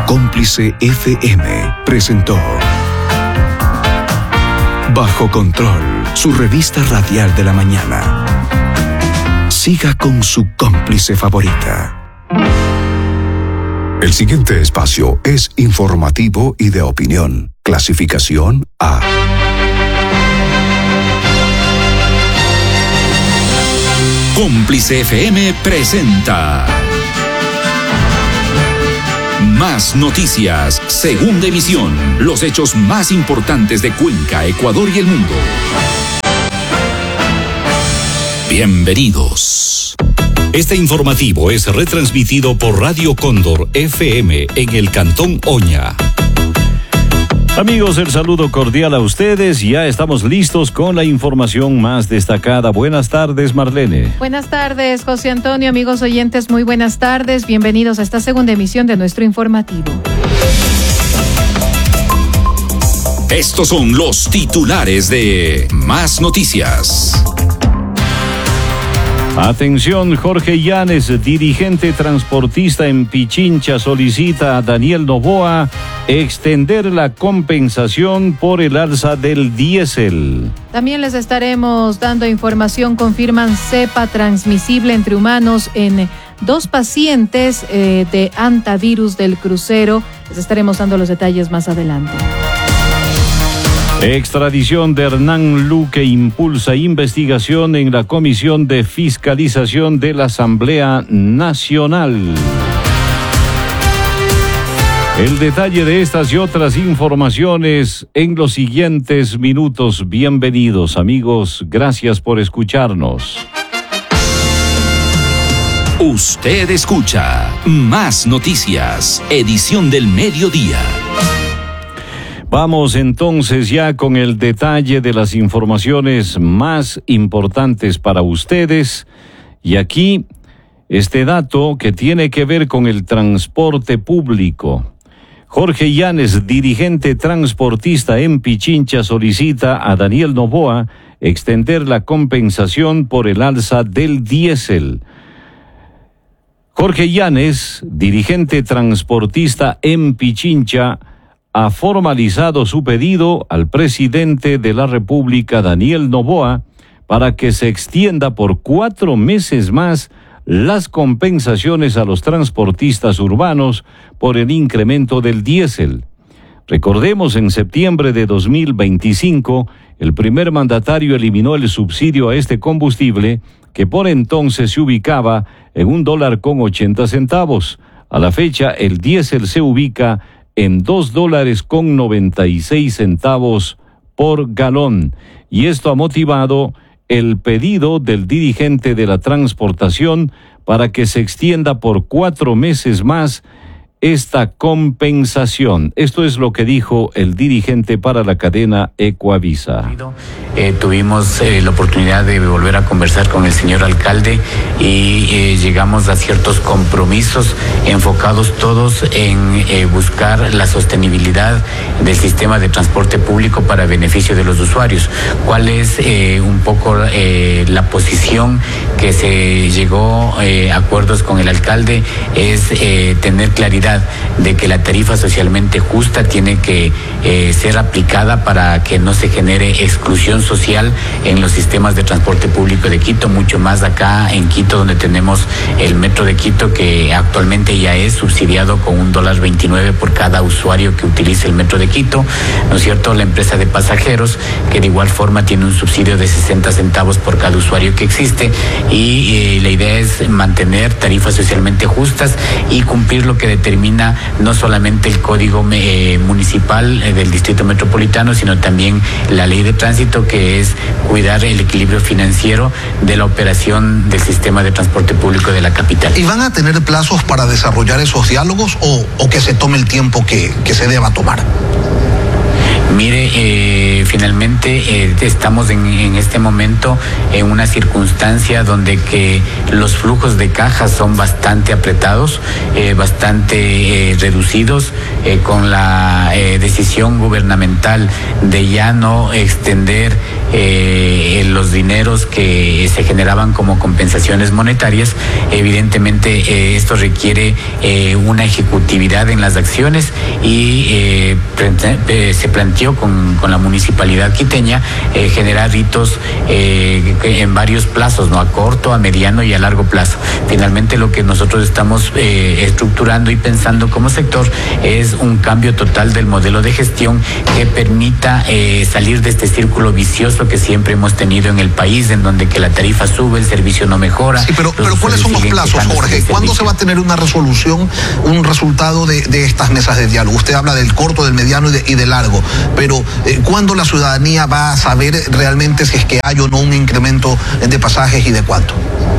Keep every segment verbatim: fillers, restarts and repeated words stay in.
Cómplice F M presentó Bajo Control, su revista radial de la mañana. Siga con su cómplice favorita. El siguiente espacio es informativo y de opinión. Clasificación A. Cómplice F M presenta Más Noticias, segunda emisión. Los hechos más importantes de Cuenca, Ecuador y el mundo. Bienvenidos. Este informativo es retransmitido por Radio Cóndor F M en el Cantón Oña. Amigos, el saludo cordial a ustedes. Ya estamos listos con la información más destacada. Buenas tardes, Marlene. Buenas tardes, José Antonio. Amigos oyentes, muy buenas tardes. Bienvenidos a esta segunda emisión de nuestro informativo. Estos son los titulares de Más Noticias. Atención, Jorge Llanes, dirigente transportista en Pichincha, solicita a Daniel Noboa extender la compensación por el alza del diésel. También les estaremos dando información. Confirman cepa transmisible entre humanos en dos pacientes eh, de antivirus del crucero. Les estaremos dando los detalles más adelante. Extradición de Hernán Luque impulsa investigación en la Comisión de Fiscalización de la Asamblea Nacional. El detalle de estas y otras informaciones en los siguientes minutos. Bienvenidos, amigos. Gracias por escucharnos. Usted escucha Más Noticias, edición del mediodía. Vamos entonces ya con el detalle de las informaciones más importantes para ustedes. Y aquí, este dato que tiene que ver con el transporte público. Jorge Llanes, dirigente transportista en Pichincha, solicita a Daniel Noboa extender la compensación por el alza del diésel. Jorge Llanes, dirigente transportista en Pichincha, ha formalizado su pedido al presidente de la República, Daniel Noboa, para que se extienda por cuatro meses más las compensaciones a los transportistas urbanos por el incremento del diésel. Recordemos, en septiembre de dos mil veinticinco, el primer mandatario eliminó el subsidio a este combustible, que por entonces se ubicaba en un dólar con ochenta centavos. A la fecha, el diésel se ubica en dos dólares con noventa y seis centavos por galón. Y esto ha motivado el pedido del dirigente de la transportación para que se extienda por cuatro meses más esta compensación. Esto es lo que dijo el dirigente para la cadena Ecuavisa. Eh, tuvimos eh, la oportunidad de volver a conversar con el señor alcalde y eh, llegamos a ciertos compromisos enfocados todos en eh, buscar la sostenibilidad del sistema de transporte público para beneficio de los usuarios. ¿Cuál es eh, un poco eh, la posición que se llegó a eh, acuerdos con el alcalde? Es eh, tener claridad de que la tarifa socialmente justa tiene que eh, ser aplicada para que no se genere exclusión social en los sistemas de transporte público de Quito, mucho más acá en Quito, donde tenemos el metro de Quito, que actualmente ya es subsidiado con un dólar veintinueve por cada usuario que utilice el metro de Quito, ¿no es cierto? La empresa de pasajeros, que de igual forma tiene un subsidio de sesenta centavos por cada usuario que existe, y eh, la idea es mantener tarifas socialmente justas y cumplir lo que determina no solamente el código eh, municipal eh, del distrito metropolitano, sino también la ley de tránsito, que es cuidar el equilibrio financiero de la operación del sistema de transporte público de la capital. ¿Y van a tener plazos para desarrollar esos diálogos o, o que se tome el tiempo que, que se deba tomar? Mire, eh, finalmente eh, estamos en, en este momento en una circunstancia donde que los flujos de caja son bastante apretados, eh, bastante eh, reducidos, eh, con la eh, decisión gubernamental de ya no extender eh, los dineros que se generaban como compensaciones monetarias. Evidentemente eh, esto requiere eh, una ejecutividad en las acciones y eh, eh, se planteó con, con la municipalidad quiteña eh, generar hitos eh, en varios plazos, ¿no? A corto, a mediano y a largo plazo. Finalmente lo que nosotros estamos eh, estructurando y pensando como sector es un cambio total del modelo de gestión que permita eh, salir de este círculo vicioso que siempre hemos tenido en el país, en donde que la tarifa sube, el servicio no mejora. Sí, pero, pero ¿cuáles son los plazos, Jorge? ¿Cuándo se va a tener una resolución, un resultado de, de estas mesas de diálogo? Usted habla del corto, del mediano y de, y de largo, pero eh, ¿cuándo la ciudadanía va a saber realmente si es que hay o no un incremento de pasajes y de cuánto?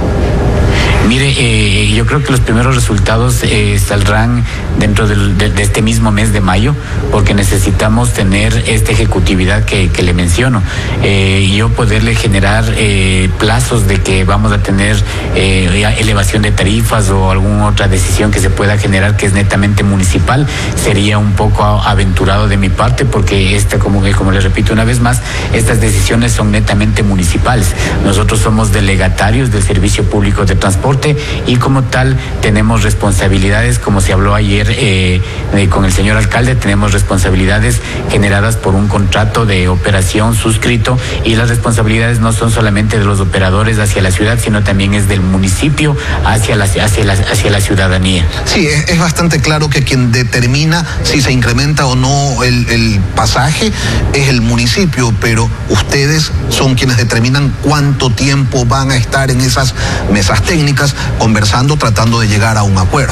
Mire, eh, yo creo que los primeros resultados eh, saldrán dentro del, de, de este mismo mes de mayo, porque necesitamos tener esta ejecutividad que, que le menciono. Eh, yo poderle generar eh, plazos de que vamos a tener eh, elevación de tarifas o alguna otra decisión que se pueda generar que es netamente municipal, sería un poco aventurado de mi parte, porque esta, como, como les repito una vez más, estas decisiones son netamente municipales. Nosotros somos delegatarios del Servicio Público de Transporte y como tal tenemos responsabilidades, como se habló ayer eh, eh, con el señor alcalde, tenemos responsabilidades generadas por un contrato de operación suscrito, y las responsabilidades no son solamente de los operadores hacia la ciudad, sino también es del municipio hacia la, hacia la, hacia la ciudadanía. Sí, es, es bastante claro que quien determina si se incrementa o no el, el pasaje es el municipio, pero ustedes son quienes determinan cuánto tiempo van a estar en esas mesas técnicas conversando, tratando de llegar a un acuerdo.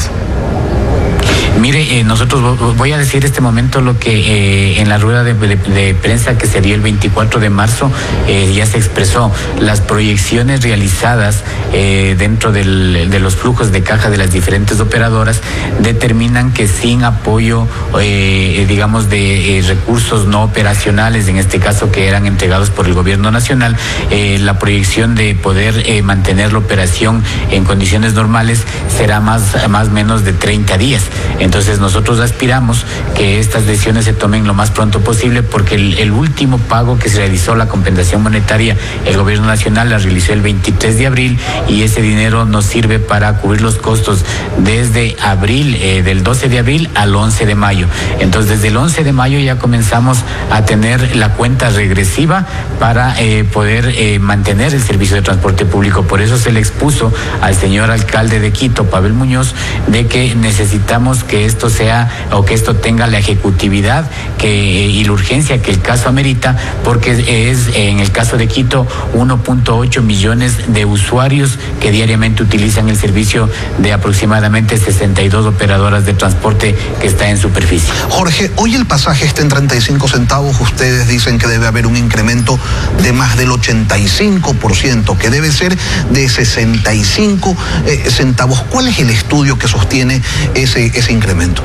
Mire, eh, nosotros, voy a decir este momento lo que eh, en la rueda de, de, de prensa que se dio el veinticuatro de marzo eh, ya se expresó. Las proyecciones realizadas eh, dentro del, de los flujos de caja de las diferentes operadoras determinan que sin apoyo, eh, digamos, de eh, recursos no operacionales, en este caso que eran entregados por el gobierno nacional, eh, la proyección de poder eh, mantener la operación en condiciones normales será más más menos de treinta días. Entonces nosotros aspiramos que estas decisiones se tomen lo más pronto posible, porque el, el último pago que se realizó, la compensación monetaria, el gobierno nacional la realizó el veintitrés de abril, y ese dinero nos sirve para cubrir los costos desde abril, eh, del doce de abril al once de mayo. Entonces desde el once de mayo ya comenzamos a tener la cuenta regresiva para eh, poder eh, mantener el servicio de transporte público. Por eso se le expuso al señor alcalde de Quito, Pavel Muñoz, de que necesitamos que esto sea, o que esto tenga la ejecutividad que, y la urgencia que el caso amerita, porque es en el caso de Quito uno punto ocho millones de usuarios que diariamente utilizan el servicio de aproximadamente sesenta y dos operadoras de transporte que está en superficie. Jorge, hoy el pasaje está en treinta y cinco centavos, ustedes dicen que debe haber un incremento de más del ochenta y cinco por ciento, que debe ser de sesenta y cinco eh, centavos. ¿Cuál es el estudio que sostiene ese, ese incremento?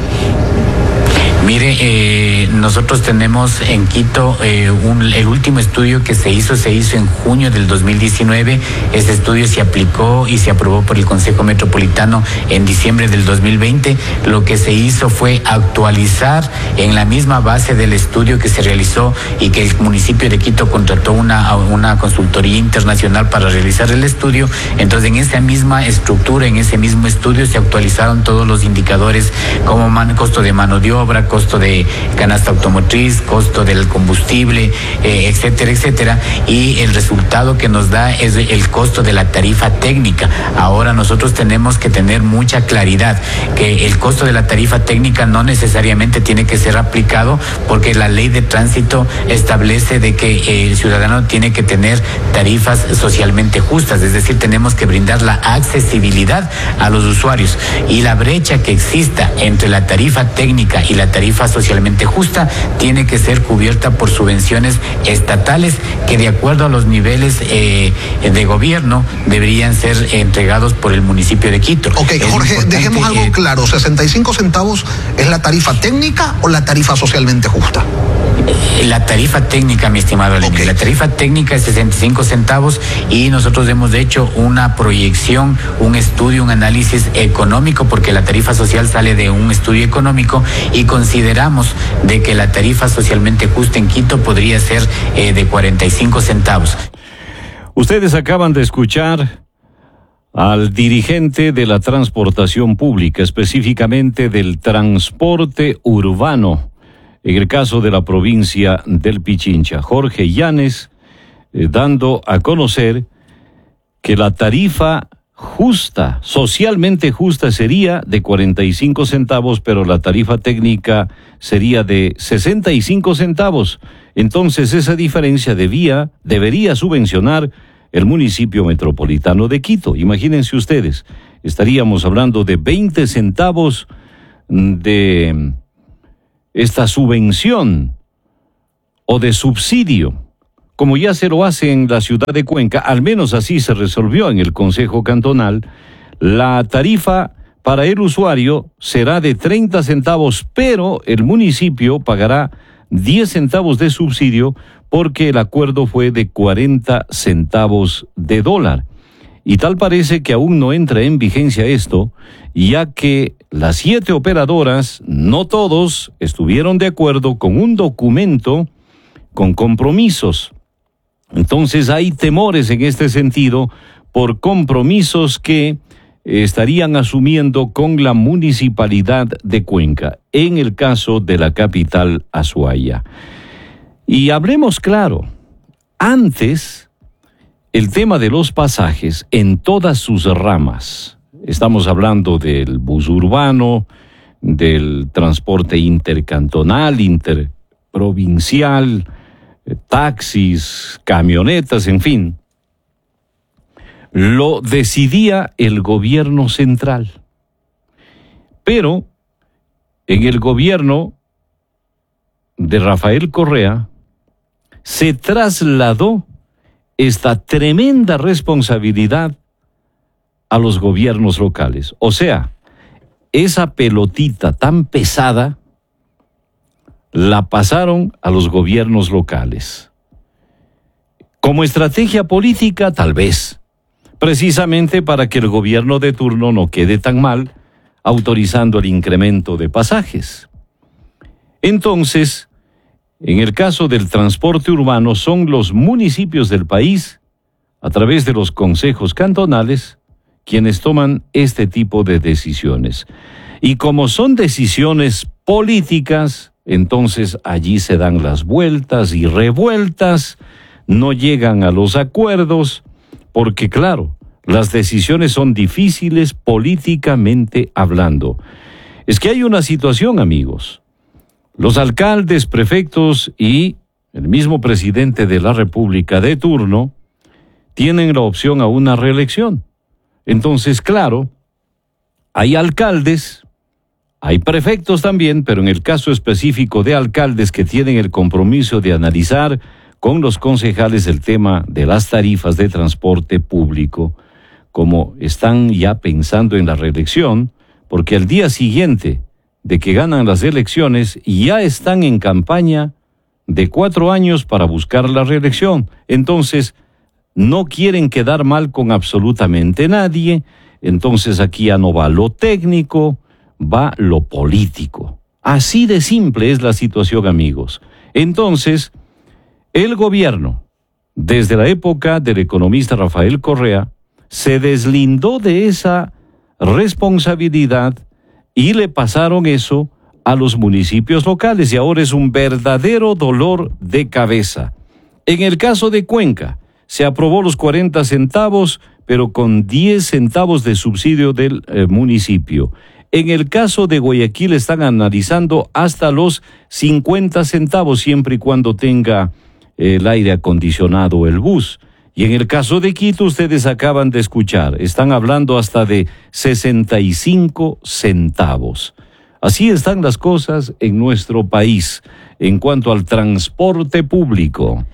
Mire, eh, nosotros tenemos en Quito eh, un, el último estudio que se hizo, se hizo en junio del dos mil diecinueve. Ese estudio se aplicó y se aprobó por el Consejo Metropolitano en diciembre del dos mil veinte. Lo que se hizo fue actualizar en la misma base del estudio que se realizó y que el municipio de Quito contrató una, una consultoría internacional para realizar el estudio. Entonces, en esa misma estructura, en ese mismo estudio, se actualizaron todos los indicadores como man, costo de mano de obra, costo de canasta automotriz, costo del combustible, eh, etcétera, etcétera, y el resultado que nos da es el costo de la tarifa técnica. Ahora nosotros tenemos que tener mucha claridad que el costo de la tarifa técnica no necesariamente tiene que ser aplicado, porque la ley de tránsito establece de que eh, el ciudadano tiene que tener tarifas socialmente justas, es decir, tenemos que brindar la accesibilidad a los usuarios, y la brecha que exista entre la tarifa técnica y la tarifa tarifa socialmente justa tiene que ser cubierta por subvenciones estatales que, de acuerdo a los niveles eh, de gobierno, deberían ser entregados por el municipio de Quito. Ok, Jorge, dejemos algo eh, claro, ¿sesenta y cinco centavos es la tarifa técnica o la tarifa socialmente justa? La tarifa técnica, mi estimado Lenín, okay. La tarifa técnica es sesenta y cinco centavos y nosotros hemos hecho una proyección, un estudio, un análisis económico, porque la tarifa social sale de un estudio económico y consideramos de que la tarifa socialmente justa en Quito podría ser eh, de cuarenta y cinco centavos. Ustedes acaban de escuchar al dirigente de la transportación pública, específicamente del transporte urbano, en el caso de la provincia del Pichincha, Jorge Llanes, eh, dando a conocer que la tarifa justa, socialmente justa, sería de cuarenta y cinco centavos, pero la tarifa técnica sería de sesenta y cinco centavos. Entonces esa diferencia debía, debería subvencionar el municipio metropolitano de Quito. Imagínense ustedes, estaríamos hablando de veinte centavos de esta subvención o de subsidio, como ya se lo hace en la ciudad de Cuenca. Al menos así se resolvió en el Consejo Cantonal. La tarifa para el usuario será de treinta centavos, pero el municipio pagará diez centavos de subsidio porque el acuerdo fue de cuarenta centavos de dólar. Y tal parece que aún no entra en vigencia esto, ya que las siete operadoras, no todos, estuvieron de acuerdo con un documento con compromisos. Entonces hay temores en este sentido por compromisos que estarían asumiendo con la municipalidad de Cuenca, en el caso de la capital Azuaya. Y hablemos claro, antes el tema de los pasajes en todas sus ramas, estamos hablando del bus urbano, del transporte intercantonal, interprovincial, taxis, camionetas, en fin, lo decidía el gobierno central. Pero en el gobierno de Rafael Correa se trasladó esta tremenda responsabilidad a los gobiernos locales. O sea, esa pelotita tan pesada la pasaron a los gobiernos locales. Como estrategia política, tal vez, precisamente para que el gobierno de turno no quede tan mal, autorizando el incremento de pasajes. Entonces, en el caso del transporte urbano, son los municipios del país, a través de los consejos cantonales, quienes toman este tipo de decisiones. Y como son decisiones políticas, entonces allí se dan las vueltas y revueltas, no llegan a los acuerdos, porque claro, las decisiones son difíciles políticamente hablando. Es que hay una situación, amigos. Los alcaldes, prefectos y el mismo presidente de la República de turno tienen la opción a una reelección. Entonces, claro, hay alcaldes, hay prefectos también, pero en el caso específico de alcaldes que tienen el compromiso de analizar con los concejales el tema de las tarifas de transporte público, como están ya pensando en la reelección, porque al día siguiente de que ganan las elecciones ya están en campaña de cuatro años para buscar la reelección. Entonces, no quieren quedar mal con absolutamente nadie. Entonces aquí ya no va lo técnico, va lo político. Así de simple es la situación, amigos. Entonces, el gobierno, desde la época del economista Rafael Correa, se deslindó de esa responsabilidad y le pasaron eso a los municipios locales, y ahora es un verdadero dolor de cabeza. En el caso de Cuenca, se aprobó los cuarenta centavos, pero con diez centavos de subsidio del eh, municipio. En el caso de Guayaquil están analizando hasta los cincuenta centavos, siempre y cuando tenga eh, el aire acondicionado el bus. Y en el caso de Quito, ustedes acaban de escuchar, están hablando hasta de sesenta y cinco centavos. Así están las cosas en nuestro país en cuanto al transporte público.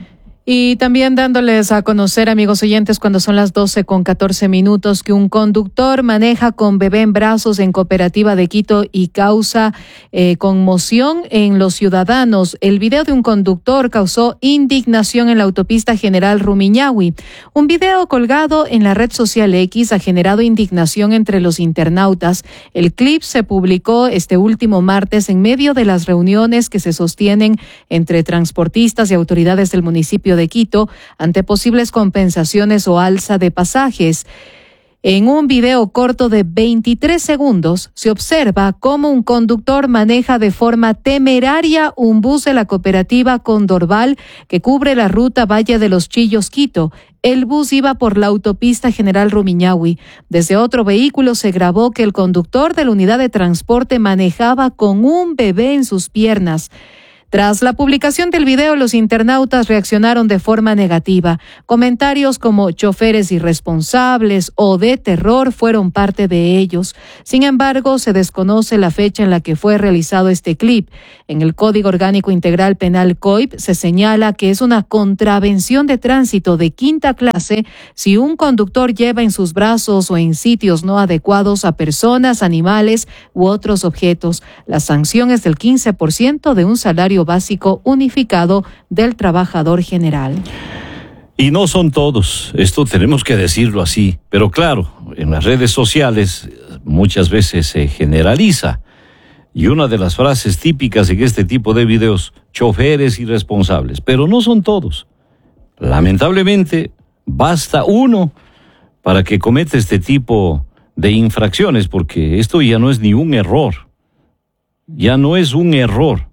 Y también dándoles a conocer, amigos oyentes, cuando son las doce con catorce minutos, que un conductor maneja con bebé en brazos en Cooperativa de Quito y causa eh, conmoción en los ciudadanos. El video de un conductor causó indignación en la autopista General Rumiñahui. Un video colgado en la red social X ha generado indignación entre los internautas. El clip se publicó este último martes en medio de las reuniones que se sostienen entre transportistas y autoridades del municipio de Quito ante posibles compensaciones o alza de pasajes. En un video corto de veintitrés segundos se observa cómo un conductor maneja de forma temeraria un bus de la cooperativa Condorval que cubre la ruta Valle de los Chillos Quito. El bus iba por la autopista General Rumiñahui. Desde otro vehículo se grabó que el conductor de la unidad de transporte manejaba con un bebé en sus piernas. Tras la publicación del video, los internautas reaccionaron de forma negativa. Comentarios como choferes irresponsables o de terror fueron parte de ellos. Sin embargo, se desconoce la fecha en la que fue realizado este clip. En el Código Orgánico Integral Penal C O I P se señala que es una contravención de tránsito de quinta clase si un conductor lleva en sus brazos o en sitios no adecuados a personas, animales u otros objetos. La sanción es del quince por ciento de un salario básico unificado del trabajador general. Y no son todos, esto tenemos que decirlo así, pero claro, en las redes sociales muchas veces se generaliza. Y una de las frases típicas en este tipo de videos, choferes irresponsables, pero no son todos. Lamentablemente, basta uno para que cometa este tipo de infracciones, porque esto ya no es ni un error, ya no es un error.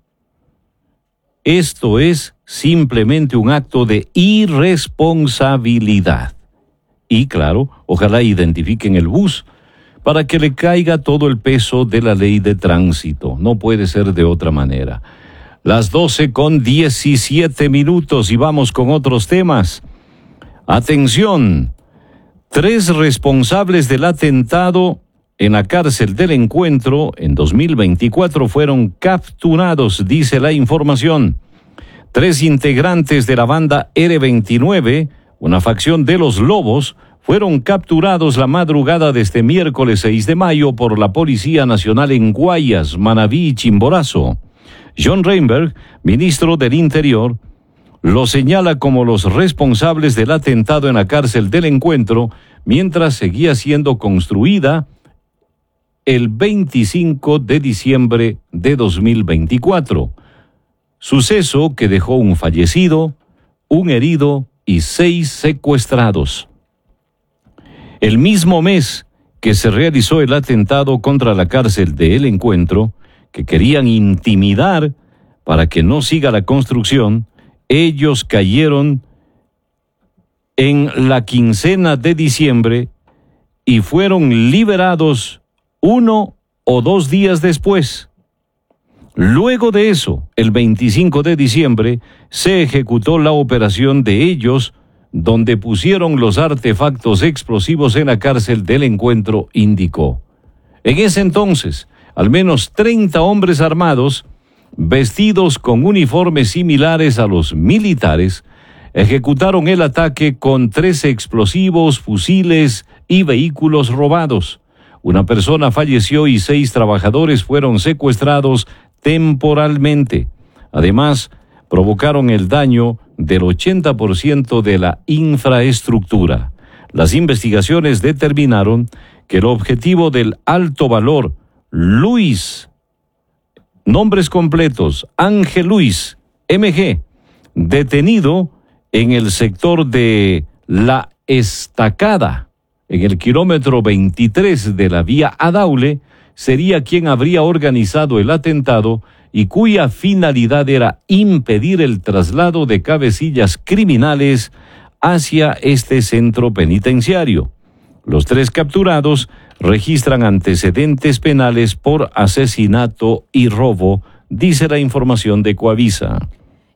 Esto es simplemente un acto de irresponsabilidad. Y claro, ojalá identifiquen el bus para que le caiga todo el peso de la ley de tránsito. No puede ser de otra manera. Las doce con diecisiete minutos y vamos con otros temas. Atención, tres responsables del atentado en la cárcel del Encuentro en dos mil veinticuatro fueron capturados, dice la información. Tres integrantes de la banda R veintinueve, una facción de los Lobos, fueron capturados la madrugada de este miércoles seis de mayo por la Policía Nacional en Guayas, Manabí y Chimborazo. John Reinberg, ministro del Interior, los señala como los responsables del atentado en la cárcel del Encuentro mientras seguía siendo construida el veinticinco de diciembre de dos mil veinticuatro. Suceso que dejó un fallecido, un herido y seis secuestrados. El mismo mes que se realizó el atentado contra la cárcel de El Encuentro, que querían intimidar para que no siga la construcción, ellos cayeron en la quincena de diciembre y fueron liberados uno o dos días después. Luego de eso, el veinticinco de diciembre, se ejecutó la operación de ellos, donde pusieron los artefactos explosivos en la cárcel del Encuentro, indicó. En ese entonces, al menos treinta hombres armados, vestidos con uniformes similares a los militares, ejecutaron el ataque con trece explosivos, fusiles y vehículos robados. Una persona falleció y seis trabajadores fueron secuestrados temporalmente. Además, provocaron el daño del ochenta por ciento de la infraestructura. Las investigaciones determinaron que el objetivo del alto valor, Luis, nombres completos, Ángel Luis, M G, detenido en el sector de La Estacada, en el kilómetro veintitrés de la vía Adaule, sería quien habría organizado el atentado y cuya finalidad era impedir el traslado de cabecillas criminales hacia este centro penitenciario. Los tres capturados registran antecedentes penales por asesinato y robo, dice la información de Coavisa.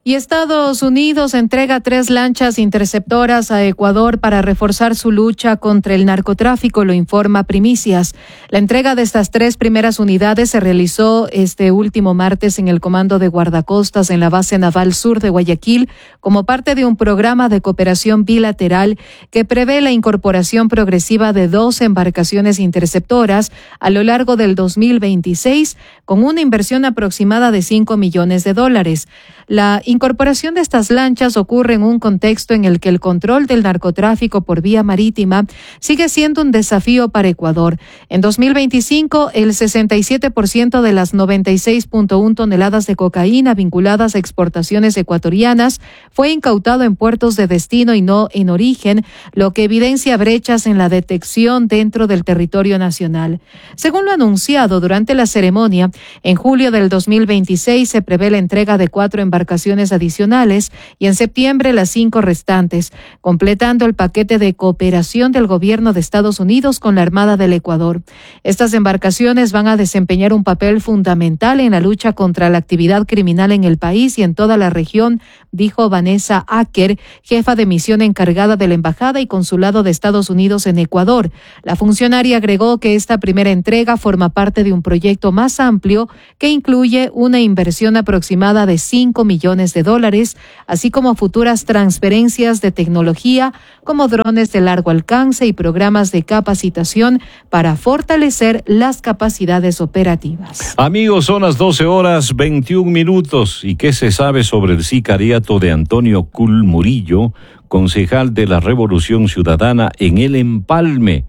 Y Estados Unidos entrega tres lanchas interceptoras a Ecuador para reforzar su lucha contra el narcotráfico, lo informa Primicias. La entrega de estas tres primeras unidades se realizó este último martes en el Comando de Guardacostas en la Base Naval Sur de Guayaquil, como parte de un programa de cooperación bilateral que prevé la incorporación progresiva de dos embarcaciones interceptoras a lo largo del dos mil veintiséis, con una inversión aproximada de cinco millones de dólares. La incorporación de estas lanchas ocurre en un contexto en el que el control del narcotráfico por vía marítima sigue siendo un desafío para Ecuador. En dos mil veinticinco, el sesenta y siete por ciento de las noventa y seis punto uno toneladas de cocaína vinculadas a exportaciones ecuatorianas fue incautado en puertos de destino y no en origen, lo que evidencia brechas en la detección dentro del territorio nacional. Según lo anunciado durante la ceremonia, en julio del dos mil veintiséis se prevé la entrega de cuatro embarcaciones adicionales y en septiembre las cinco restantes, completando el paquete de cooperación del gobierno de Estados Unidos con la Armada del Ecuador. Estas embarcaciones van a desempeñar un papel fundamental en la lucha contra la actividad criminal en el país y en toda la región, dijo Vanessa Acker, jefa de misión encargada de la Embajada y Consulado de Estados Unidos en Ecuador. La funcionaria agregó que esta primera entrega forma parte de un proyecto más amplio que incluye una inversión aproximada de cinco millones de dólares, así como futuras transferencias de tecnología como drones de largo alcance y programas de capacitación para fortalecer las capacidades operativas. Amigos, son las doce horas veintiún minutos. ¿Y qué se sabe sobre el sicariato de Antonio Kul Murillo, concejal de la Revolución Ciudadana en El Empalme?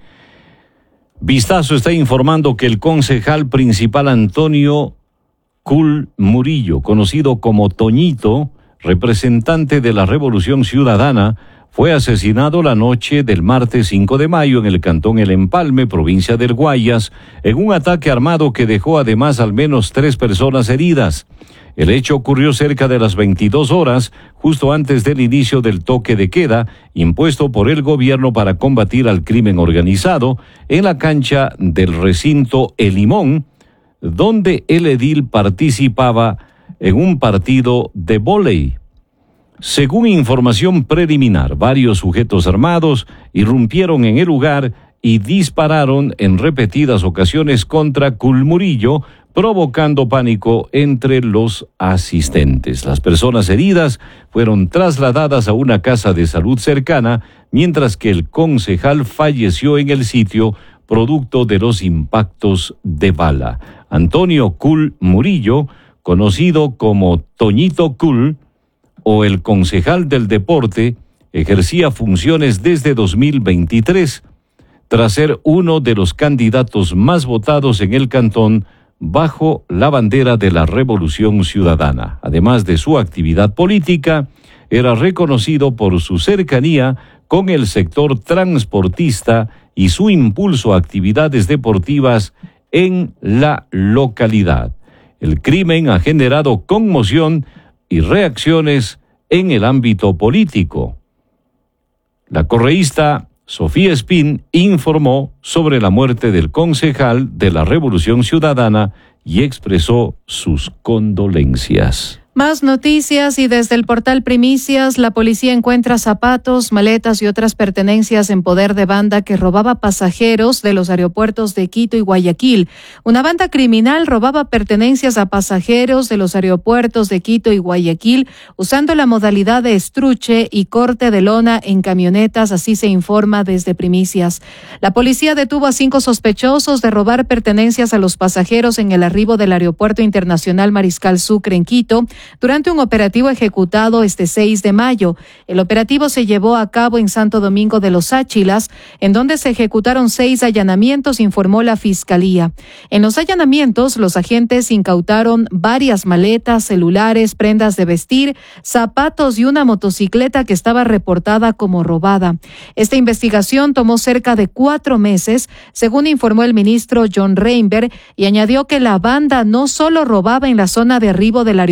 Vistazo está informando que el concejal principal Antonio Kul Murillo, conocido como Toñito, representante de la Revolución Ciudadana, fue asesinado la noche del martes cinco de mayo en el cantón El Empalme, provincia del Guayas, en un ataque armado que dejó además al menos tres personas heridas. El hecho ocurrió cerca de las veintidós horas, justo antes del inicio del toque de queda, impuesto por el gobierno para combatir al crimen organizado, en la cancha del recinto El Limón, donde el edil participaba en un partido de vóley. Según información preliminar, varios sujetos armados irrumpieron en el lugar y dispararon en repetidas ocasiones contra Kul Murillo, provocando pánico entre los asistentes. Las personas heridas fueron trasladadas a una casa de salud cercana, mientras que el concejal falleció en el sitio producto de los impactos de bala. Antonio Kul Murillo, conocido como Toñito Kul, o el concejal del deporte, ejercía funciones desde dos mil veintitrés, tras ser uno de los candidatos más votados en el cantón bajo la bandera de la Revolución Ciudadana. Además de su actividad política, era reconocido por su cercanía con el sector transportista y su impulso a actividades deportivas en la localidad. El crimen ha generado conmoción y reacciones en el ámbito político. La correísta Sofía Espín informó sobre la muerte del concejal de la Revolución Ciudadana y expresó sus condolencias. Más noticias y desde el portal Primicias, la policía encuentra zapatos, maletas y otras pertenencias en poder de banda que robaba pasajeros de los aeropuertos de Quito y Guayaquil. Una banda criminal robaba pertenencias a pasajeros de los aeropuertos de Quito y Guayaquil usando la modalidad de estruche y corte de lona en camionetas, así se informa desde Primicias. La policía detuvo a cinco sospechosos de robar pertenencias a los pasajeros en el arribo del Aeropuerto Internacional Mariscal Sucre en Quito, durante un operativo ejecutado este seis de mayo. El operativo se llevó a cabo en Santo Domingo de los Áchilas, en donde se ejecutaron seis allanamientos, informó la Fiscalía. En los allanamientos, los agentes incautaron varias maletas, celulares, prendas de vestir, zapatos y una motocicleta que estaba reportada como robada. Esta investigación tomó cerca de cuatro meses, según informó el ministro John Reinberg, y añadió que la banda no solo robaba en la zona de arribo del aeropuerto de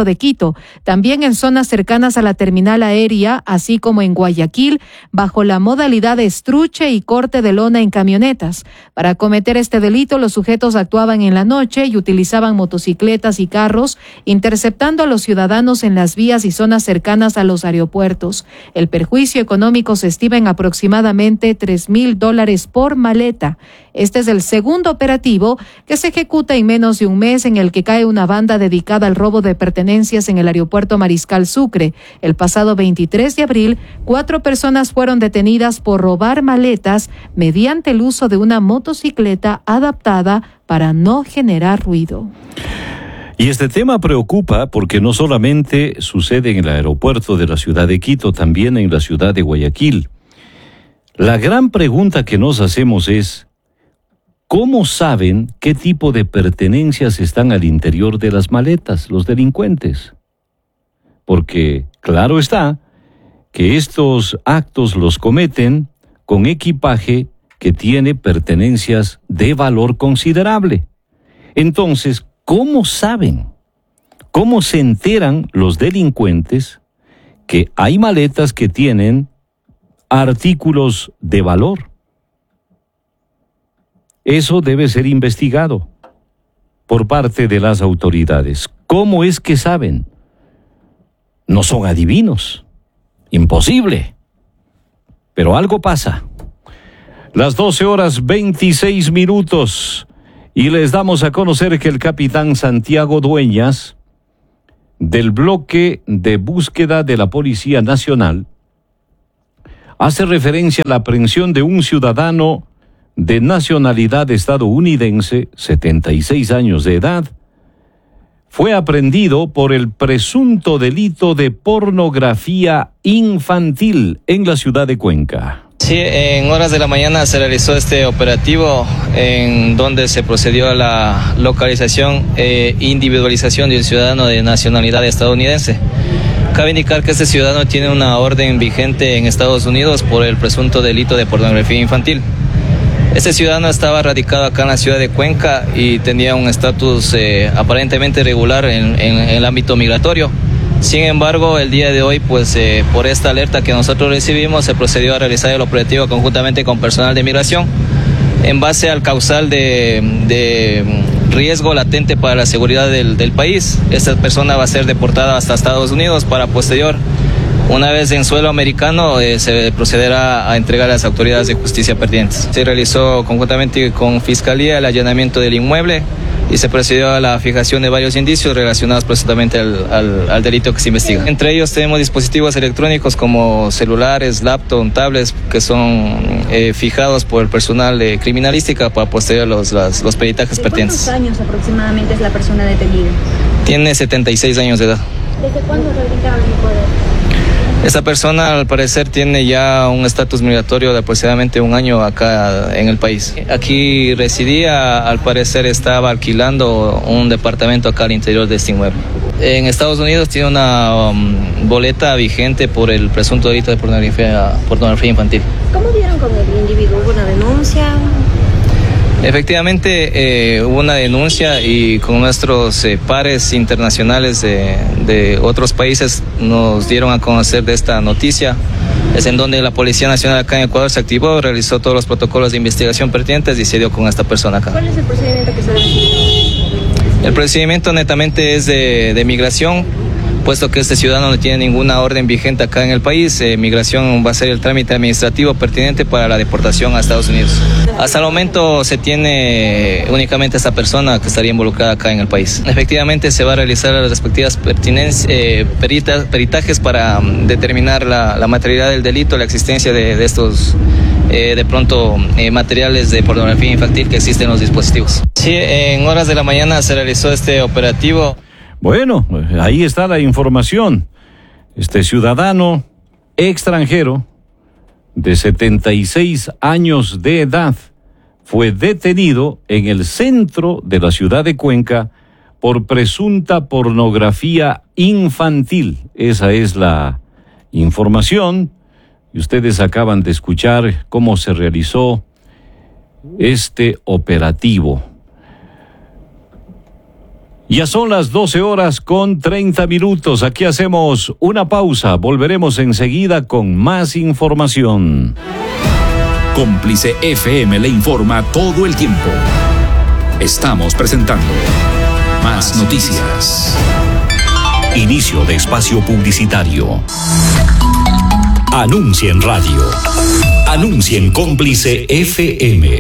de Quito, también en zonas cercanas a la terminal aérea, así como en Guayaquil, bajo la modalidad de estruche y corte de lona en camionetas. Para cometer este delito, los sujetos actuaban en la noche y utilizaban motocicletas y carros, interceptando a los ciudadanos en las vías y zonas cercanas a los aeropuertos. El perjuicio económico se estima en aproximadamente tres mil dólares por maleta. Este es el segundo operativo que se ejecuta en menos de un mes, en el que cae una banda dedicada al robo de pertenencias en el aeropuerto Mariscal Sucre. El pasado veintitrés de abril, cuatro personas fueron detenidas por robar maletas mediante el uso de una motocicleta adaptada para no generar ruido. Y este tema preocupa porque no solamente sucede en el aeropuerto de la ciudad de Quito, también en la ciudad de Guayaquil. La gran pregunta que nos hacemos es, ¿cómo saben qué tipo de pertenencias están al interior de las maletas los delincuentes? Porque, claro está, que estos actos los cometen con equipaje que tiene pertenencias de valor considerable. Entonces, ¿cómo saben? ¿Cómo se enteran los delincuentes que hay maletas que tienen artículos de valor? Eso debe ser investigado por parte de las autoridades. ¿Cómo es que saben? No son adivinos. Imposible. Pero algo pasa. Las doce horas veintiséis minutos y les damos a conocer que el capitán Santiago Dueñas, del bloque de búsqueda de la Policía Nacional, hace referencia a la aprehensión de un ciudadano de nacionalidad estadounidense, setenta y seis años de edad. Fue aprehendido por el presunto delito de pornografía infantil en la ciudad de Cuenca. Sí, en horas de la mañana se realizó este operativo en donde se procedió a la localización e individualización de un ciudadano de nacionalidad estadounidense. Cabe indicar que este ciudadano tiene una orden vigente en Estados Unidos por el presunto delito de pornografía infantil. Este ciudadano estaba radicado acá en la ciudad de Cuenca y tenía un estatus eh, aparentemente regular en, en, en el ámbito migratorio. Sin embargo, el día de hoy, pues eh, por esta alerta que nosotros recibimos, se procedió a realizar el operativo conjuntamente con personal de migración en base al causal de, de riesgo latente para la seguridad del, del país. Esta persona va a ser deportada hasta Estados Unidos para posterior, una vez en suelo americano, eh, se procederá a entregar a las autoridades de justicia pertinentes. Se realizó conjuntamente con Fiscalía el allanamiento del inmueble y se procedió a la fijación de varios indicios relacionados presuntamente al, al, al delito que se investiga. Entre ellos tenemos dispositivos electrónicos como celulares, laptops, tablets, que son eh, fijados por el personal de criminalística para posterior los, los, los peritajes pertinentes. ¿Cuántos años aproximadamente es la persona detenida? Tiene setenta y seis años de edad. ¿Desde cuándo radicaron en Ecuador? Esa persona al parecer tiene ya un estatus migratorio de aproximadamente un año acá en el país. Aquí residía, al parecer estaba alquilando un departamento acá al interior de este inmueble. En Estados Unidos tiene una um, boleta vigente por el presunto delito de pornografía, pornografía infantil. ¿Cómo dieron con el individuo? ¿Hubo una denuncia? Efectivamente, eh, hubo una denuncia y con nuestros eh, pares internacionales de, de otros países nos dieron a conocer de esta noticia. Es en donde la Policía Nacional acá en Ecuador se activó, realizó todos los protocolos de investigación pertinentes y se dio con esta persona acá. ¿Cuál es el procedimiento que se debe seguir? El procedimiento netamente es de, de migración, puesto que este ciudadano no tiene ninguna orden vigente acá en el país. Eh, migración va a ser el trámite administrativo pertinente para la deportación a Estados Unidos. Hasta el momento se tiene únicamente esta persona que estaría involucrada acá en el país. Efectivamente se va a realizar las respectivas pertinencias, eh, perita, peritajes para um, determinar la, la materialidad del delito, la existencia de, de estos eh, de pronto eh, materiales de pornografía infantil que existen en los dispositivos. Sí, en horas de la mañana se realizó este operativo. Bueno, ahí está la información. Este ciudadano extranjero de setenta y seis años de edad fue detenido en el centro de la ciudad de Cuenca por presunta pornografía infantil. Esa es la información. Y ustedes acaban de escuchar cómo se realizó este operativo. Ya son las doce horas con treinta minutos. Aquí hacemos una pausa. Volveremos enseguida con más información. Cómplice F M le informa todo el tiempo. Estamos presentando Más Noticias. Inicio de espacio publicitario. Anuncia en radio. Anuncia en Cómplice F M.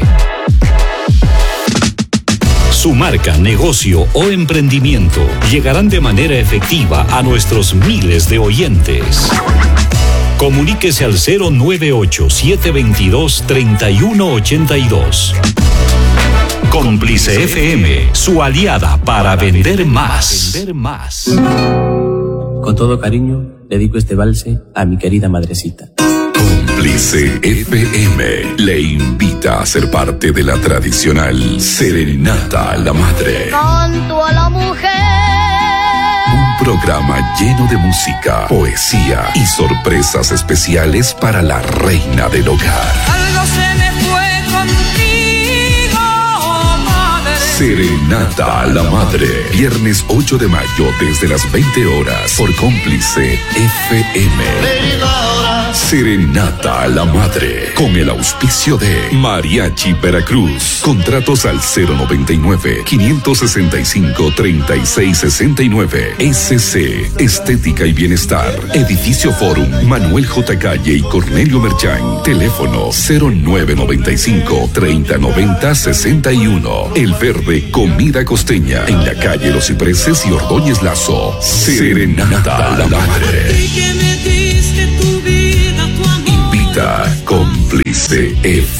Su marca, negocio o emprendimiento llegarán de manera efectiva a nuestros miles de oyentes. Comuníquese al cero nueve ocho, siete dos dos, tres uno ocho dos. Cómplice F M, su aliada para vender más. Vender más. Con todo cariño, dedico este valse a mi querida madrecita. Cómplice F M le invita a ser parte de la tradicional Serenata a la Madre. Canto a la mujer. Un programa lleno de música, poesía y sorpresas especiales para la reina del hogar. Algo se me fue contigo, madre. Serenata a la Madre, viernes ocho de mayo desde las veinte horas por Cómplice F M. Serenata a la Madre, con el auspicio de Mariachi Veracruz. Contratos al cero noventa y nueve, quinientos sesenta y cinco, treinta y seis sesenta y nueve. S C, Estética y Bienestar. Edificio Forum, Manuel J. Calle y Cornelio Merchán. Teléfono cero nueve noventa y cinco, treinta noventa sesenta y uno. El Verde, Comida Costeña, en la calle Los Cipreses y Ordóñez Lazo. Serenata a la Madre. Invita Cómplice F